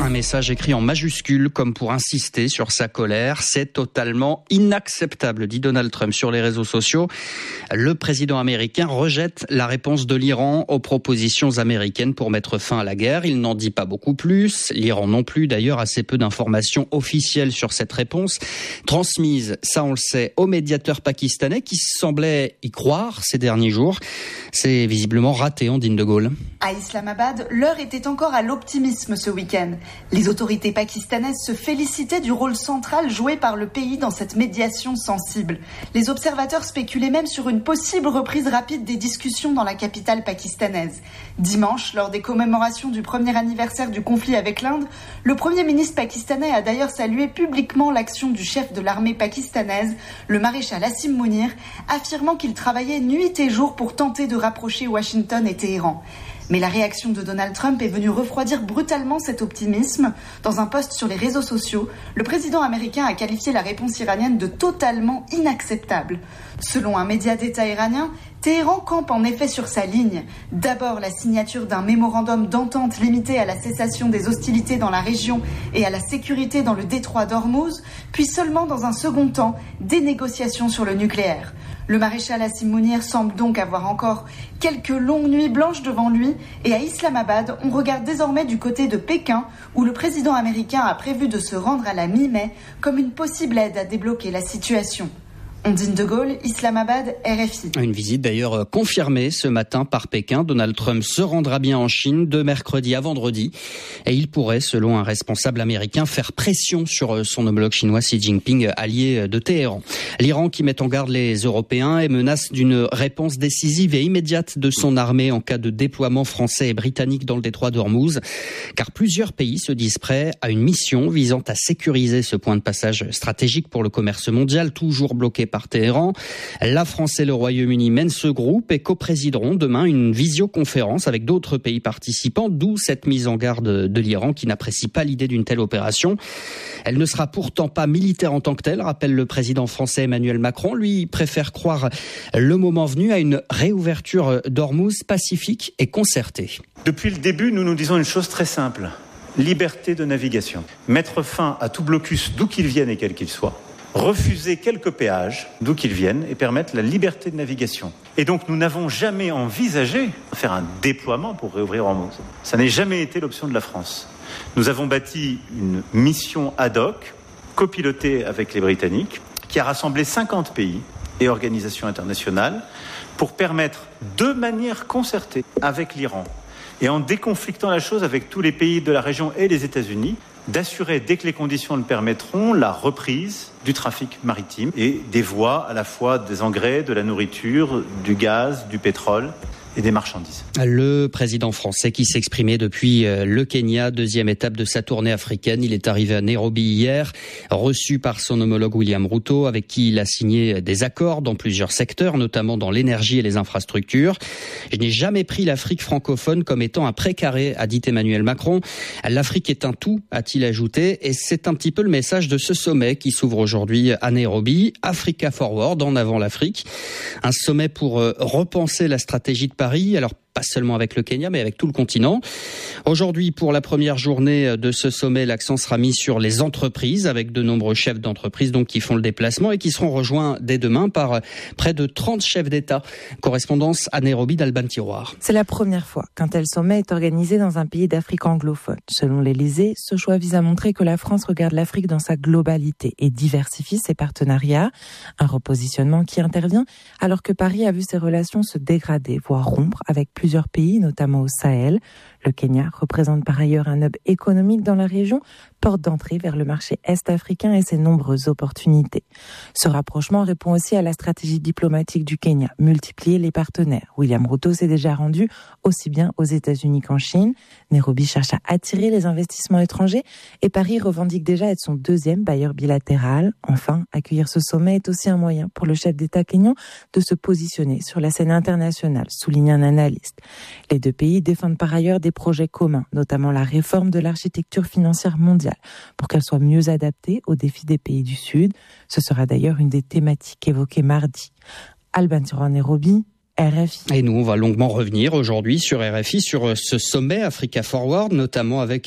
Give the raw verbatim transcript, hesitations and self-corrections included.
Un message écrit en majuscule comme pour insister sur sa colère. C'est totalement inacceptable, dit Donald Trump sur les réseaux sociaux. Le président américain rejette la réponse de l'Iran aux propositions américaines pour mettre fin à la guerre. Il n'en dit pas beaucoup plus. L'Iran non plus, d'ailleurs, assez peu d'informations officielles sur cette réponse. Transmise, ça on le sait, au médiateur pakistanais qui semblait y croire ces derniers jours. C'est visiblement raté, Andine de Gaulle. À Islamabad, l'heure était encore à l'optimisme ce week-end. Les autorités pakistanaises se félicitaient du rôle central joué par le pays dans cette médiation sensible. Les observateurs spéculaient même sur une possible reprise rapide des discussions dans la capitale pakistanaise. Dimanche, lors des commémorations du premier anniversaire du conflit avec l'Inde, le Premier ministre pakistanais a d'ailleurs salué publiquement l'action du chef de l'armée pakistanaise, le maréchal Asim Munir, affirmant qu'il travaillait nuit et jour pour tenter de rapprocher Washington et Téhéran. Mais la réaction de Donald Trump est venue refroidir brutalement cet optimisme. Dans un post sur les réseaux sociaux, le président américain a qualifié la réponse iranienne de totalement inacceptable. Selon un média d'État iranien, Téhéran campe en effet sur sa ligne. D'abord la signature d'un mémorandum d'entente limité à la cessation des hostilités dans la région et à la sécurité dans le détroit d'Ormuz, puis seulement dans un second temps, des négociations sur le nucléaire. Le maréchal Asim Munir semble donc avoir encore quelques longues nuits blanches devant lui et à Islamabad, on regarde désormais du côté de Pékin où le président américain a prévu de se rendre à la mi-mai comme une possible aide à débloquer la situation. Andine de Gaulle, Islamabad, R F I. Une visite d'ailleurs confirmée ce matin par Pékin. Donald Trump se rendra bien en Chine de mercredi à vendredi. Et il pourrait, selon un responsable américain, faire pression sur son homologue chinois Xi Jinping, allié de Téhéran. L'Iran qui met en garde les Européens et menace d'une réponse décisive et immédiate de son armée en cas de déploiement français et britannique dans le détroit d'Ormuz. Car plusieurs pays se disent prêts à une mission visant à sécuriser ce point de passage stratégique pour le commerce mondial, toujours bloqué par Téhéran. La France et le Royaume-Uni mènent ce groupe et coprésideront demain une visioconférence avec d'autres pays participants, d'où cette mise en garde de l'Iran qui n'apprécie pas l'idée d'une telle opération. Elle ne sera pourtant pas militaire en tant que telle, rappelle le président français Emmanuel Macron. Lui préfère croire le moment venu à une réouverture d'Ormuz pacifique et concertée. Depuis le début, nous nous disons une chose très simple. Liberté de navigation. Mettre fin à tout blocus d'où qu'il vienne et quel qu'il soit. Refuser quelques péages, d'où qu'ils viennent, et permettre la liberté de navigation. Et donc, nous n'avons jamais envisagé de faire un déploiement pour réouvrir Ormuz. Ça n'a jamais été l'option de la France. Nous avons bâti une mission ad hoc, copilotée avec les Britanniques, qui a rassemblé cinquante pays et organisations internationales pour permettre, de manière concertée avec l'Iran, et en déconflictant la chose avec tous les pays de la région et les États-Unis, d'assurer, dès que les conditions le permettront, la reprise du trafic maritime et des voies à la fois des engrais, de la nourriture, du gaz, du pétrole et des marchandises. Le président français qui s'exprimait depuis le Kenya, deuxième étape de sa tournée africaine. Il est arrivé à Nairobi hier, reçu par son homologue William Ruto, avec qui il a signé des accords dans plusieurs secteurs, notamment dans l'énergie et les infrastructures. Je n'ai jamais pris l'Afrique francophone comme étant un précaré, a dit Emmanuel Macron. L'Afrique est un tout, a-t-il ajouté, et c'est un petit peu le message de ce sommet qui s'ouvre aujourd'hui à Nairobi. Africa Forward, en avant l'Afrique. Un sommet pour repenser la stratégie de Paris. Alors, pas seulement avec le Kenya, mais avec tout le continent. Aujourd'hui, pour la première journée de ce sommet, l'accent sera mis sur les entreprises, avec de nombreux chefs d'entreprise donc qui font le déplacement et qui seront rejoints dès demain par près de trente chefs d'État. Correspondance à Nairobi d'Alban Tiroir. C'est la première fois qu'un tel sommet est organisé dans un pays d'Afrique anglophone. Selon l'Élysée, ce choix vise à montrer que la France regarde l'Afrique dans sa globalité et diversifie ses partenariats. Un repositionnement qui intervient alors que Paris a vu ses relations se dégrader, voire rompre avec plusieurs plusieurs pays, notamment au Sahel. Le Kenya représente par ailleurs un hub économique dans la région, porte d'entrée vers le marché est-africain et ses nombreuses opportunités. Ce rapprochement répond aussi à la stratégie diplomatique du Kenya, multiplier les partenaires. William Ruto s'est déjà rendu aussi bien aux États-Unis qu'en Chine. Nairobi cherche à attirer les investissements étrangers et Paris revendique déjà être son deuxième bailleur bilatéral. Enfin, accueillir ce sommet est aussi un moyen pour le chef d'État kényan de se positionner sur la scène internationale, souligne un analyste. Les deux pays défendent par ailleurs des projets communs, notamment la réforme de l'architecture financière mondiale, pour qu'elle soit mieux adaptée aux défis des pays du Sud. Ce sera d'ailleurs une des thématiques évoquées mardi. Alban Tiroir, Nairobi, R F I. Et nous, on va longuement revenir aujourd'hui sur R F I, sur ce sommet Africa Forward, notamment avec